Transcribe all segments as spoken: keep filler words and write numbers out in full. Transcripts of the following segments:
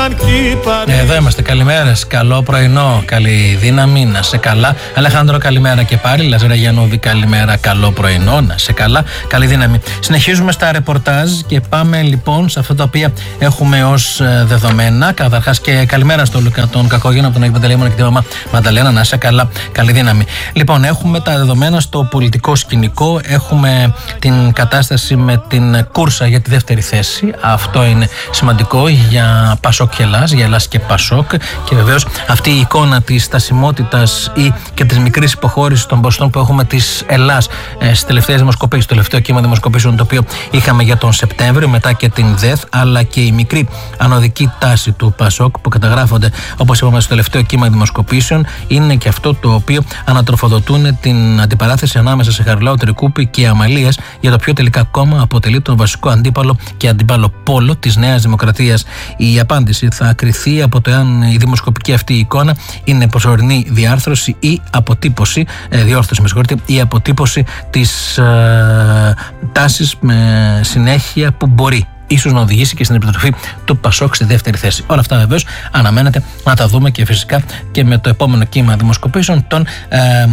ήταν κύπα. Εδώ είμαστε, καλημέρες, καλό πρωινό, καλή δύναμη, να σε καλά. Αλεχάνδρο, καλημέρα και πάλι. Λαζέρα Γιαννούδη, καλημέρα, καλό πρωινό, να σε καλά, καλή δύναμη. Συνεχίζουμε στα ρεπορτάζ και πάμε λοιπόν σε αυτά τα οποία έχουμε ως δεδομένα. Καταρχάς και καλημέρα στο Λουκα, τον Κακόγενο από τον Αγίου Παντελεήμονα και τη μαμά Μανταλένα, να σε καλά, καλή δύναμη. Λοιπόν, έχουμε τα δεδομένα στο πολιτικό σκηνικό. Έχουμε την κατάσταση με την κούρσα για τη δεύτερη θέση. Αυτό είναι σημαντικό για Πασόκ και Ελλάς, για Ελλάς και Πασόκ. Και βεβαίως αυτή η εικόνα της στασιμότητας ή και της μικρής υποχώρησης των ποσοστών που έχουμε της Ελλάς ε, στις τελευταίες δημοσκοπήσεις, το τελευταίο κύμα δημοσκοπήσεων το οποίο είχαμε για τον Σεπτέμβριο, μετά και την ΔΕΘ, αλλά και η μικρή ανωδική τάση του Πασόκ που καταγράφονται, όπως είπαμε, στο τελευταίο κύμα δημοσκοπήσεων, είναι και αυτό το οποίο ανατροφοδοτούν την αντιπαράθεση ανάμεσα σε Χαριλάου, Τρικούπη και Αμαλίας για το ποιο τελικά κόμμα αποτελεί τον βασικό αντίπαλο και αντίπαλο πόλο της Νέας Δημοκρατίας. Η απάντηση θα κριθεί από το εάν η δημοσκοπική αυτή εικόνα είναι προσωρινή διάρθρωση ή αποτύπωση, ε, διόρθωση με συγχωρείτε, ή αποτύπωση της ε, τάσης με συνέχεια που μπορεί ίσως να οδηγήσει και στην επιστροφή του Πασόκ στη δεύτερη θέση. Όλα αυτά βεβαίως αναμένεται να τα δούμε και φυσικά και με το επόμενο κύμα δημοσκοπήσεων τον, ε, ε,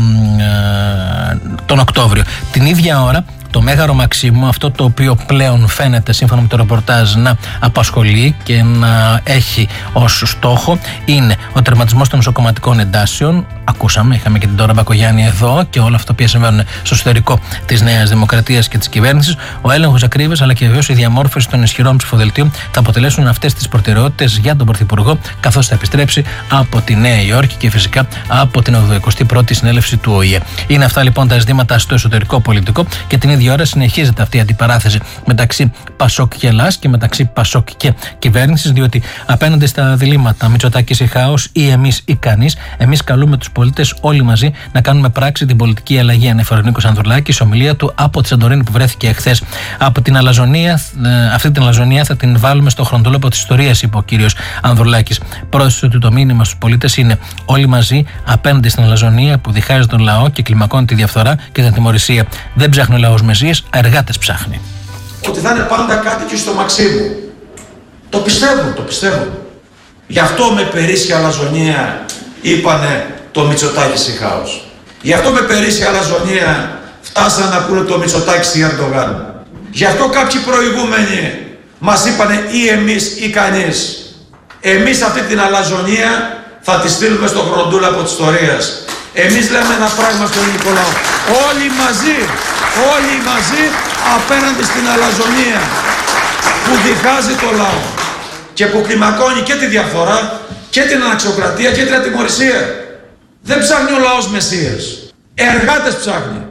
τον Οκτώβριο. Την ίδια ώρα το Μέγαρο Μαξίμου, αυτό το οποίο πλέον φαίνεται σύμφωνα με το ρεπορτάζ να απασχολεί και να έχει ως στόχο, είναι ο τερματισμός των νοσοκομματικών εντάσεων. Ακούσαμε, είχαμε και την Τώρα Μπακογιάννη εδώ και όλα αυτά που συμβαίνουν στο εσωτερικό της Νέας Δημοκρατίας και της κυβέρνησης. Ο έλεγχος ακρίβειας αλλά και βεβαίως η διαμόρφωση των ισχυρών ψηφοδελτίων θα αποτελέσουν αυτές τις προτεραιότητες για τον Πρωθυπουργό, καθώς θα επιστρέψει από τη Νέα Υόρκη και φυσικά από την ογδοηκοστή πρώτη συνέλευση του Ο Η Ε. Είναι αυτά λοιπόν τα ζητήματα στο εσωτερικό πολιτικό και την ίδια ώρα συνεχίζεται αυτή η αντιπαράθεση μεταξύ Πασόκ και Ελλάς και μεταξύ Πασόκ και κυβέρνησης, διότι απέναντι στα διλήμματα Μητσοτάκης ή χάος ή εμείς ή κανείς, εμείς καλούμε τους πολίτες όλοι μαζί να κάνουμε πράξη την πολιτική αλλαγή, ανέφερε ο Νίκος Ανδρουλάκης, ομιλία του από τη Σαντορίνη που βρέθηκε εχθές. Από την αλαζονία, αυτή την αλαζονία θα την βάλουμε στο χρονοτόλεπτο της ιστορίας, είπε ο κύριος Ανδρουλάκης. Πρόσθεσε ότι το μήνυμα στους πολίτες είναι όλοι μαζί απέναντι στην αλαζονία που διχάζει τον λαό και κλιμακώνει τη διαφθορά και την ατιμωρησία. Δεν ψάχνει ο λαός μεσίες, εργάτες ψάχνει. Ότι θα είναι πάντα κάτι και στο Μαξίμου. Το πιστεύουν, το πιστεύουν. Γι' αυτό με περίσσια αλαζονία είπανε το Μητσοτάκης η χάος. Γι' αυτό με περίσσια αλαζονία φτάσαν να πούνε το Μητσοτάκης στη Ερντογάν. Γι' αυτό κάποιοι προηγούμενοι μας είπανε ή εμείς ή κανείς. Εμείς αυτή την αλαζονία θα τη στείλουμε στο χροντούλαπο της ιστορίας. Εμείς λέμε ένα πράγμα στον ελληνικό λαό. Όλοι μαζί, όλοι μαζί απέναντι στην αλαζονία που διχάζει το λαό και που κλιμακώνει και τη διαφθορά και την αναξιοκρατία και την ατιμωρησία. Δεν ψάχνει ο λαός μεσίες. Εργάτες ψάχνει.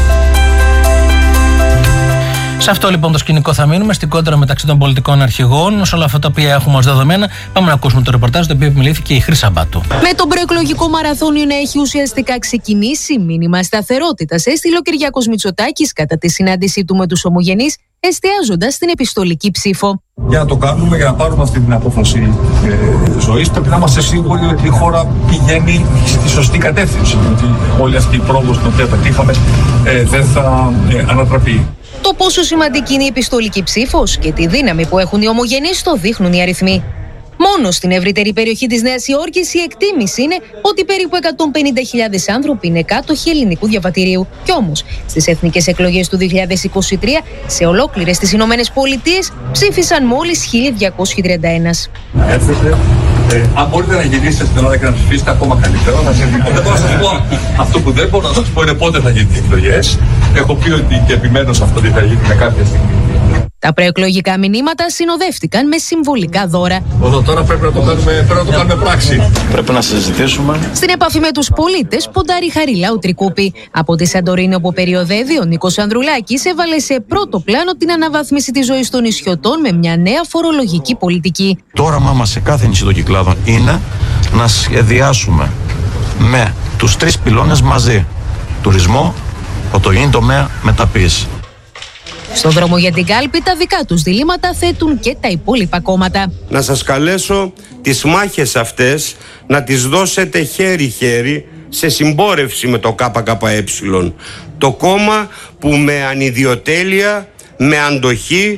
Σε αυτό λοιπόν το σκηνικό θα μείνουμε, στην κόντρα μεταξύ των πολιτικών αρχηγών. Σε όλα αυτά τα οποία έχουμε ως δεδομένα, πάμε να ακούσουμε το ρεπορτάζ το οποίο επιμελήθηκε η Χρύσα Μπάτου. Με τον προεκλογικό μαραθώνιο να έχει ουσιαστικά ξεκινήσει, μήνυμα σταθερότητας έστειλε ο Κυριάκος Μητσοτάκης κατά τη συνάντησή του με τους ομογενείς, εστιάζοντας στην επιστολική ψήφο. Για να το κάνουμε, για να πάρουμε αυτή την απόφαση ε, ζωής, πρέπει να είμαστε σίγουροι ότι η χώρα πηγαίνει στη σωστή κατεύθυνση. Ότι όλη αυτή η πρόοδος την οποία πετύχαμε ε, δεν θα ε, ανατραπεί. Το πόσο σημαντική είναι η επιστολική ψήφος και τη δύναμη που έχουν οι ομογενείς το δείχνουν οι αριθμοί. Μόνο στην ευρύτερη περιοχή της Νέας Υόρκης η εκτίμηση είναι ότι περίπου εκατόν πενήντα χιλιάδες άνθρωποι είναι κάτοχοι ελληνικού διαβατηρίου. Κι όμως, στις εθνικές εκλογές του δύο χιλιάδες είκοσι τρία, σε ολόκληρες τις Ηνωμένες Πολιτείες ψήφισαν μόλις χίλια διακόσιοι τριάντα ένα. Έρθετε, ε, αν μπορείτε να γυρίσετε στην Ελλάδα και να ψηφίσετε ακόμα καλύτερα, θα σας πω. Δεν μπορώ να σας πω αυτό που δεν μπορώ να σας πω είναι πότε θα γίνουν οι εκλογές. Έχω πει ότι και επιμένω σε αυτό ότι θα γίνει κάποια στιγμή. Τα προεκλογικά μηνύματα συνοδεύτηκαν με συμβολικά δώρα. Εδώ τώρα πρέπει να το κάνουμε, πρέπει να το κάνουμε πράξη. Πρέπει να συζητήσουμε. Στην επαφή με τους πολίτες, ποντάρει Χαριλάου Τρικούπη. Από τη Σαντορίνη, όπου περιοδεύει, ο Νίκος Ανδρουλάκης έβαλε σε πρώτο πλάνο την αναβάθμιση της ζωής των νησιωτών με μια νέα φορολογική πολιτική. Το όραμά μας σε κάθε νησί των Κυκλάδων είναι να σχεδιάσουμε με τους τρεις πυλώνες μαζί. Τουρισμό, πρωτογενή τομέα, μεταποίηση. Στο δρόμο για την κάλπη τα δικά τους διλήμματα θέτουν και τα υπόλοιπα κόμματα. Να σας καλέσω τις μάχες αυτές να τις δώσετε χέρι-χέρι σε συμπόρευση με το ΚΚΕ. Το κόμμα που με ανιδιοτέλεια, με αντοχή,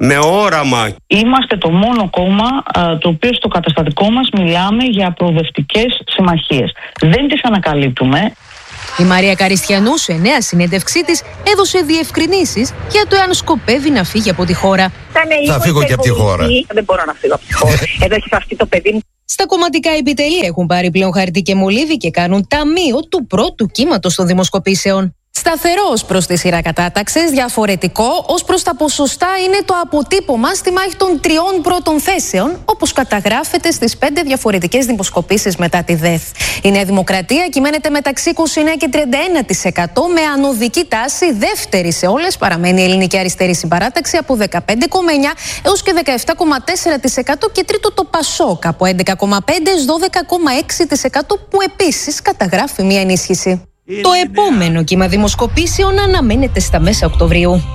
με όραμα. Είμαστε το μόνο κόμμα α, το οποίο στο καταστατικό μας μιλάμε για προοδευτικές συμμαχίες. Δεν τις ανακαλύπτουμε. Η Μαρία Καριστιανού σε νέα συνέντευξή της έδωσε διευκρινήσεις για το εάν σκοπεύει να φύγει από τη χώρα. Θα φύγω και από τη χώρα. Δεν μπορώ να φύγω από τη χώρα. Εδώ έχει χαστεί το παιδί μου. Στα κομματικά επιτελεία έχουν πάρει πλέον χαρτί και μολύβι και κάνουν ταμείο του πρώτου κύματος των δημοσκοπήσεων. Σταθερό ως προς τη σειρά κατάταξης, διαφορετικό ως προς τα ποσοστά είναι το αποτύπωμα στη μάχη των τριών πρώτων θέσεων, όπως καταγράφεται στις πέντε διαφορετικές δημοσκοπήσεις μετά τη ΔΕΘ. Η Νέα Δημοκρατία κυμαίνεται μεταξύ είκοσι εννέα και τριάντα ένα τοις εκατό με ανωδική τάση. Δεύτερη σε όλες παραμένει η Ελληνική Αριστερή Συμπαράταξη από δεκαπέντε κόμμα εννέα έως και δεκαεπτά κόμμα τέσσερα τοις εκατό και τρίτο το Πασόκ από έντεκα κόμμα πέντε έως δώδεκα κόμμα έξι τοις εκατό που επίσης καταγράφει μια ενίσχυση. Το επόμενο κύμα δημοσκοπήσεων αναμένεται στα μέσα Οκτωβρίου.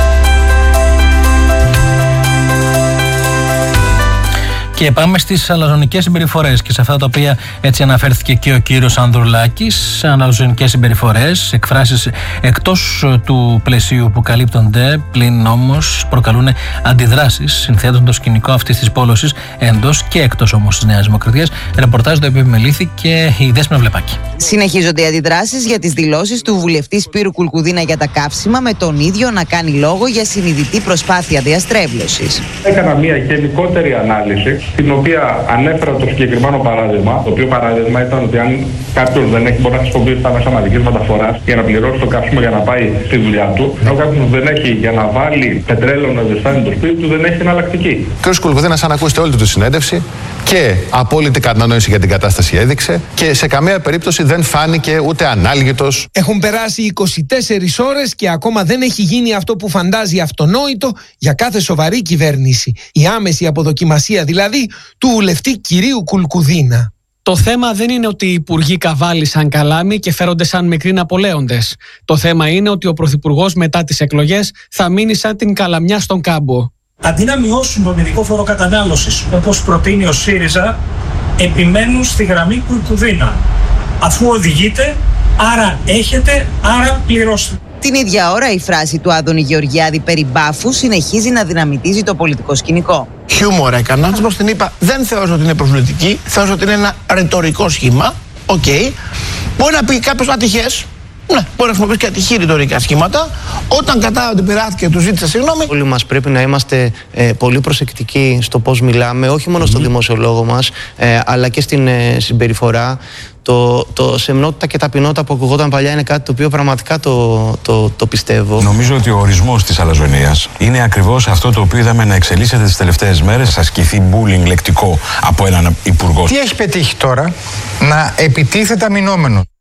Και πάμε στις αλαζονικές συμπεριφορές και σε αυτά τα οποία έτσι αναφέρθηκε και ο κύριος Ανδρουλάκης. Αλαζονικές συμπεριφορές, εκφράσεις εκτός του πλαισίου που καλύπτονται, πλην όμως προκαλούν αντιδράσεις, συνθέτουν το σκηνικό αυτής της πόλωσης εντός και εκτός όμως της Νέας Δημοκρατίας. Ρεπορτάζ το επιμελήθη και η Δέσποινα Βλεπάκη. Συνεχίζονται οι αντιδράσεις για τις δηλώσεις του βουλευτή Σπύρου Κουλκουδίνα για τα καύσιμα, με τον ίδιο να κάνει λόγο για συνειδητή προσπάθεια διαστρέβλωσης. Έκανα μια γενικότερη ανάλυση, την οποία ανέφερα το συγκεκριμένο παράδειγμα. Το οποίο παράδειγμα ήταν ότι αν κάποιος δεν έχει, μπορεί να χρησιμοποιήσει τα μέσα μαζικής μεταφοράς για να πληρώσει το καύσιμο για να πάει στη δουλειά του, ενώ κάποιος δεν έχει για να βάλει πετρέλαιο να ζεστάνει το σπίτι του, δεν έχει εναλλακτική. Ο κ. Κουλκουδίνας, αν ακούσετε όλη του τη συνέντευξη, και απόλυτη κατανόηση για την κατάσταση έδειξε και σε καμία περίπτωση δεν φάνηκε ούτε ανάλγητος. Έχουν περάσει είκοσι τέσσερις ώρες και ακόμα δεν έχει γίνει αυτό που φαντάζει αυτονόητο για κάθε σοβαρή κυβέρνηση. Η άμεση αποδοκιμασία δηλαδή του βουλευτή κυρίου Κουλκουδίνα. Το θέμα δεν είναι ότι οι υπουργοί καβάλισαν καλάμι και φέρονται σαν μικροί Ναπολέοντες. Το θέμα είναι ότι ο πρωθυπουργός μετά τις εκλογές θα μείνει σαν την καλαμιά στον κάμπο. Αντί να μειώσουν τον ειδικό φόρο κατανάλωσης, όπως προτείνει ο ΣΥΡΙΖΑ, επιμένουν στη γραμμή Κουλκουδίνα. Αφού οδηγείτε, άρα έχετε, άρα πληρώστε. Την ίδια ώρα η φράση του Άδωνη Γεωργιάδη περί μπάφου συνεχίζει να δυναμητίζει το πολιτικό σκηνικό. Χιούμορ έκανα, όπως την είπα, δεν θεώρησα ότι είναι προσβλητική, θεώρησα ότι είναι ένα ρητορικό σχήμα. Οκ. Okay. Μπορεί να πει κάποιος ατυχές. Ναι, μπορεί να χρησιμοποιήσει και ατυχή ρητορικά σχήματα. Όταν κατάλαβε ότι πειράχθηκε και του ζήτησε συγγνώμη. Όλοι μας πρέπει να είμαστε ε, πολύ προσεκτικοί στο πώς μιλάμε, όχι μόνο στο mm. δημόσιο λόγο μας, ε, αλλά και στην ε, συμπεριφορά. Το, το σεμνότητα και ταπεινότητα που ακουγόταν παλιά είναι κάτι το οποίο πραγματικά το, το, το πιστεύω. Νομίζω ότι ο ορισμός της αλαζονίας είναι ακριβώς αυτό το οποίο είδαμε να εξελίσσεται τις τελευταίες μέρες. Θα ασκηθεί bullying λεκτικό από έναν υπουργό. Τι έχει πετύχει τώρα? Να επιτίθεται αμυνόμενο.